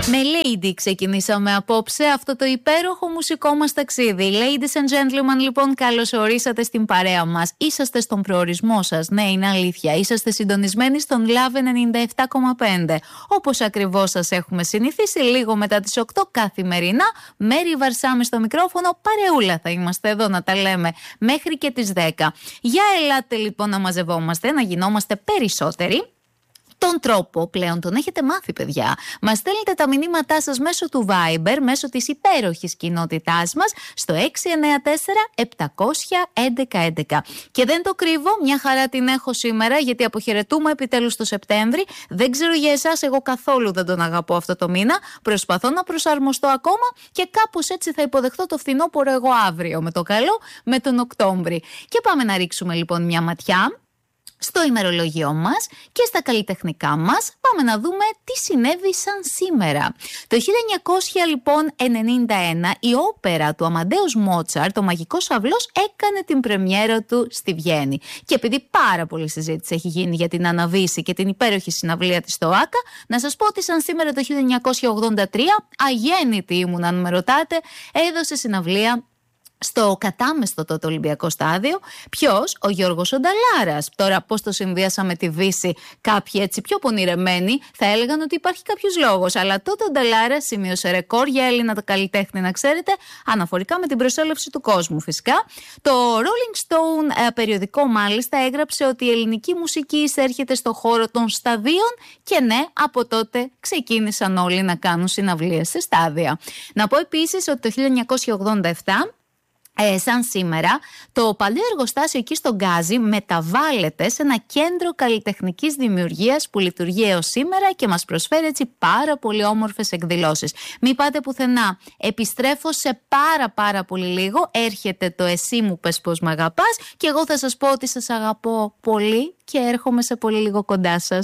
Με Lady ξεκινήσαμε απόψε αυτό το υπέροχο μουσικό μας ταξίδι. Ladies and gentlemen, λοιπόν, καλώς ορίσατε στην παρέα μας. Είσαστε στον προορισμό σας, ναι, είναι αλήθεια. Είσαστε συντονισμένοι στον Love 97,5. Όπως ακριβώς σας έχουμε συνηθίσει, λίγο μετά τις 8 καθημερινά, Μέρη Βαρσάμι στο μικρόφωνο, παρεούλα θα είμαστε εδώ να τα λέμε μέχρι και τις 10. Για ελάτε λοιπόν να μαζευόμαστε, να γινόμαστε περισσότεροι. Τον τρόπο πλέον τον έχετε μάθει, παιδιά. Μας στέλνετε τα μηνύματά σας μέσω του Viber, μέσω της υπέροχης κοινότητάς μας, στο 694-700-1111. Και δεν το κρύβω, μια χαρά την έχω σήμερα, γιατί αποχαιρετούμε επιτέλους το Σεπτέμβρη. Δεν ξέρω για εσάς, εγώ καθόλου δεν τον αγαπώ αυτό το μήνα. Προσπαθώ να προσαρμοστώ ακόμα και κάπως έτσι θα υποδεχτώ το φθινόπωρο εγώ αύριο, με το καλό, με τον Οκτώβρη. Και πάμε να ρίξουμε λοιπόν μια ματιά στο ημερολόγιό μας και στα καλλιτεχνικά μας. Πάμε να δούμε τι συνέβη σαν σήμερα. Το 1991 η όπερα του Αμαντέους Μότσαρτ, το Μαγικός Αυλός, έκανε την πρεμιέρα του στη Βιέννη. Και επειδή πάρα πολλή συζήτηση έχει γίνει για την Αναβίση και την υπέροχη συναυλία της στο ΆΚΑ, να σας πω ότι σαν σήμερα το 1983, αγέννητη ήμουν αν με ρωτάτε, έδωσε συναυλία στο κατάμεστο τότε Ολυμπιακό στάδιο. Ποιος? Ο Γιώργος ο Νταλάρας. Τώρα πώς το συνδύασα με τη Δύση, κάποιοι έτσι πιο πονηρεμένοι θα έλεγαν ότι υπάρχει κάποιος λόγος. Αλλά τότε ο Νταλάρας σημείωσε ρεκόρ για Έλληνα καλλιτέχνη, να ξέρετε, αναφορικά με την προσέλευση του κόσμου φυσικά. Το Rolling Stone περιοδικό μάλιστα έγραψε ότι η ελληνική μουσική εισέρχεται στο χώρο των σταδίων και ναι, από τότε ξεκίνησαν όλοι να κάνουν συναυλίες σε στάδια. Να πω επίσης ότι το 1987, σαν σήμερα, το παλιό εργοστάσιο εκεί στον Γκάζι μεταβάλλεται σε ένα κέντρο καλλιτεχνικής δημιουργίας που λειτουργεί έως σήμερα και μας προσφέρει έτσι πάρα πολύ όμορφες εκδηλώσεις. Μην πάτε πουθενά. Επιστρέφω σε πάρα πολύ λίγο. Έρχεται το «Εσύ μου πες πως μ' αγαπάς» και εγώ θα σας πω ότι σας αγαπώ πολύ και έρχομαι σε πολύ λίγο κοντά σας.